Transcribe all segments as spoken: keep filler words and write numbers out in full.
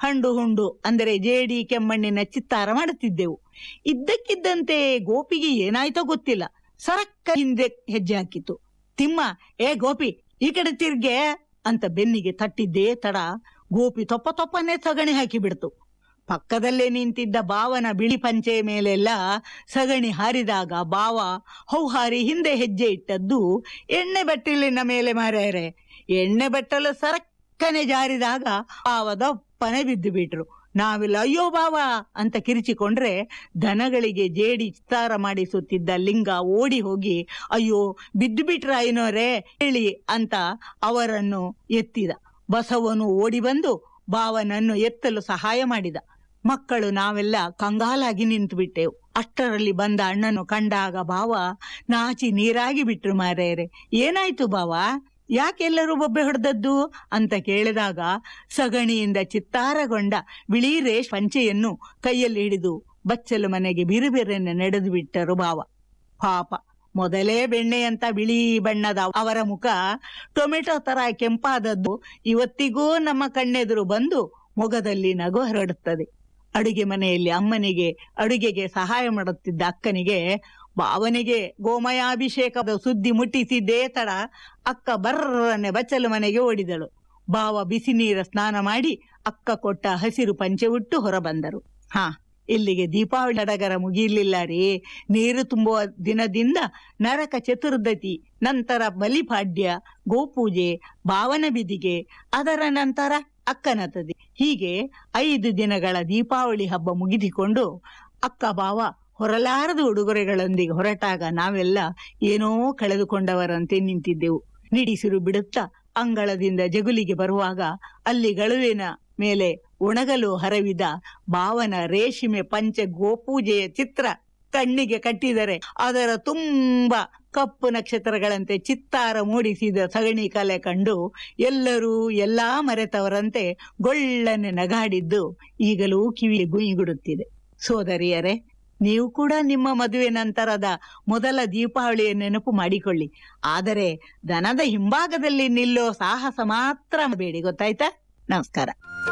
ಹಂಡು ಹುಂಡು ಅಂದರೆ ಜೇಡಿ ಕೆಮ್ಮಣ್ಣಿನ ಚಿತ್ತಾರ ಮಾಡುತ್ತಿದ್ದೆವು. ಇದ್ದಕ್ಕಿದ್ದಂತೆ ಗೋಪಿಗೆ ಏನಾಯ್ತೋ ಗೊತ್ತಿಲ್ಲ, ಸರಕ್ಕ ಹಿಂದೆ ಹೆಜ್ಜೆ ಹಾಕಿತು. ತಿಮ್ಮ, ಏ ಗೋಪಿ ಈ ಕಡೆ ತಿರ್ಗೆ ಅಂತ ಬೆನ್ನಿಗೆ ತಟ್ಟಿದ್ದೇ ತಡ ಗೋಪಿ ತೊಪ್ಪ ತೊಪ್ಪನೆ ಸಗಣಿ ಹಾಕಿ ಬಿಡ್ತು. ಪಕ್ಕದಲ್ಲೇ ನಿಂತಿದ್ದ ಬಾವನ ಬಿಳಿ ಪಂಚೆಯ ಮೇಲೆಲ್ಲ ಸಗಣಿ ಹಾರಿದಾಗ ಬಾವ ಹೌಹಾರಿ ಹಿಂದೆ ಹೆಜ್ಜೆ ಇಟ್ಟದ್ದು ಎಣ್ಣೆ ಬಟ್ಟಲಿನ ಮೇಲೆ ಮಾರ್ಯಾರೆ. ಎಣ್ಣೆ ಬಟ್ಟಲು ಸರಕ್ಕನೆ ಜಾರಿದಾಗ ಬಾವದಪ್ಪನೆ ಬಿದ್ದು ಬಿಟ್ರು. ನಾವೆಲ್ಲ ಅಯ್ಯೋ ಬಾವ ಅಂತ ಕಿರಿಚಿಕೊಂಡ್ರೆ ದನಗಳಿಗೆ ಜೇಡಿ ಚಿತ್ತಾರ ಮಾಡಿಸುತ್ತಿದ್ದ ಲಿಂಗ ಓಡಿ ಹೋಗಿ ಅಯ್ಯೋ ಬಿದ್ದು ಬಿಟ್ರ ಐನೋರೇ ಹೇಳಿ ಅಂತ ಅವರನ್ನು ಎತ್ತಿದ. ಬಸವನು ಓಡಿ ಬಂದು ಬಾವನನ್ನು ಎತ್ತಲು ಸಹಾಯ ಮಾಡಿದ. ಮಕ್ಕಳು ನಾವೆಲ್ಲ ಕಂಗಾಲಾಗಿ ನಿಂತು ಬಿಟ್ಟೆವು. ಅಷ್ಟರಲ್ಲಿ ಬಂದ ಅಣ್ಣನು ಕಂಡಾಗ ಬಾವ ನಾಚಿ ನೀರಾಗಿ ಬಿಟ್ರು. ಮಾರೇರೆ, ಏನಾಯ್ತು ಬಾವ, ಯಾಕೆಲ್ಲರೂ ಬೊಬ್ಬೆ ಹೊಡೆದದ್ದು ಅಂತ ಕೇಳಿದಾಗ ಸಗಣಿಯಿಂದ ಚಿತ್ತಾರಗೊಂಡ ಬಿಳಿ ರೇಷ್ ಪಂಚೆಯನ್ನು ಕೈಯಲ್ಲಿ ಹಿಡಿದು ಬಚ್ಚಲು ಮನೆಗೆ ಬಿರುಬಿರನ್ನು ನಡೆದು ಬಿಟ್ಟರು ಬಾವ. ಪಾಪ, ಮೊದಲೇ ಬೆಣ್ಣೆಯಂತ ಬಿಳಿ ಬಣ್ಣದ ಅವರ ಮುಖ ಟೊಮೆಟೊ ತರ ಕೆಂಪಾದದ್ದು ಇವತ್ತಿಗೂ ನಮ್ಮ ಕಣ್ಣೆದುರು ಬಂದು ಮೊಗದಲ್ಲಿ ನಗು ಹರಡುತ್ತದೆ. ಅಡುಗೆ ಮನೆಯಲ್ಲಿ ಅಮ್ಮನಿಗೆ ಅಡುಗೆಗೆ ಸಹಾಯ ಮಾಡುತ್ತಿದ್ದ ಅಕ್ಕನಿಗೆ ಬಾವನಿಗೆ ಗೋಮಯಾಭಿಷೇಕದ ಸುದ್ದಿ ಮುಟ್ಟಿಸಿದ್ದೇ ತಡ ಅಕ್ಕ ಬರ್ರನೆ ಬಚ್ಚಲು ಮನೆಗೆ ಓಡಿದಳು. ಬಾವ ಬಿಸಿ ನೀರ ಸ್ನಾನ ಮಾಡಿ ಅಕ್ಕ ಕೊಟ್ಟ ಹಸಿರು ಪಂಚೆ ಉಟ್ಟು ಹೊರ ಬಂದರು. ಹಾ, ಇಲ್ಲಿಗೆ ದೀಪಾವಳಿ ಸಡಗರ ಮುಗಿಯಲಿಲ್ಲ ರೀ. ನೀರು ತುಂಬುವ ದಿನದಿಂದ ನರಕ ಚತುರ್ದಶಿ, ನಂತರ ಬಲಿಪಾಡ್ಯ, ಗೋಪೂಜೆ, ಭಾವನ ಬಿದಿಗೆ, ಅದರ ನಂತರ ಅಕ್ಕನತದೆ. ಹೀಗೆ ಐದು ದಿನಗಳ ದೀಪಾವಳಿ ಹಬ್ಬ ಮುಗಿದುಕೊಂಡು ಅಕ್ಕ ಬಾವ ಹೊರಲಾರದ ಉಡುಗೊರೆಗಳೊಂದಿಗೆ ಹೊರಟಾಗ ನಾವೆಲ್ಲ ಏನೋ ಕಳೆದುಕೊಂಡವರಂತೆ ನಿಂತಿದ್ದೆವು. ನಿಡಿಸಿರು ಬಿಡುತ್ತಾ ಅಂಗಳದಿಂದ ಜಗುಲಿಗೆ ಬರುವಾಗ ಅಲ್ಲಿ ಗಳುವಿನ ಮೇಲೆ ಒಣಗಲು ಹರವಿದ ಬಾವನ ರೇಷ್ಮೆ ಪಂಚೆ ಗೋಪೂಜೆಯ ಚಿತ್ರ ಕಣ್ಣಿಗೆ ಕಟ್ಟಿದರೆ ಅದರ ತುಂಬ ಕಪ್ಪು ನಕ್ಷತ್ರಗಳಂತೆ ಚಿತ್ತಾರ ಮೂಡಿಸಿದ ಸಗಣಿ ಕಲೆ ಕಂಡು ಎಲ್ಲರೂ ಎಲ್ಲಾ ಮರೆತವರಂತೆ ಗೊಳ್ಳನೆ ನಗಾಡಿದ್ದು ಈಗಲೂ ಕಿವಿ ಗುಯಿಗುಡುತ್ತಿದೆ. ಸೋದರಿಯರೇ, ನೀವು ಕೂಡ ನಿಮ್ಮ ಮದುವೆ ನಂತರದ ಮೊದಲ ದೀಪಾವಳಿಯ ನೆನಪು ಮಾಡಿಕೊಳ್ಳಿ. ಆದರೆ ದನದ ಹಿಂಭಾಗದಲ್ಲಿ ನಿಲ್ಲೋ ಸಾಹಸ ಮಾತ್ರ ಬೇಡಿ, ಗೊತ್ತಾಯ್ತಾ? ನಮಸ್ಕಾರ.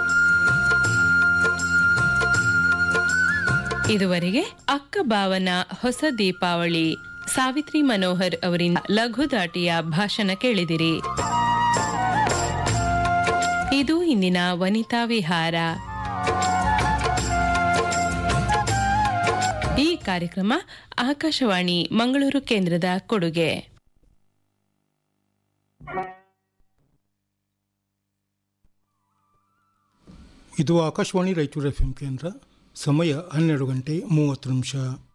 ಇದುವರೆಗೆ ಅಕ್ಕ ಬಾವನ ಹೊಸ ದೀಪಾವಳಿ ಸಾವಿತ್ರಿ ಮನೋಹರ್ ಅವರಿಂದ ಲಘು ದಾಟಿಯ ಭಾಷಣ ಕೇಳಿದಿರಿ. ಇದು ಇಂದಿನ ವನಿತಾ ವಿಹಾರ. ಈ ಕಾರ್ಯಕ್ರಮ ಆಕಾಶವಾಣಿ ಮಂಗಳೂರು ಕೇಂದ್ರದ ಕೊಡುಗೆ. ಇದು ಆಕಾಶವಾಣಿ ರಾಯಚೂರು ಎಫ್ ಎಂ ಕೇಂದ್ರ. ಸಮಯ ಹನ್ನೆರಡು ಗಂಟೆ ಮೂವತ್ತು ನಿಮಿಷ.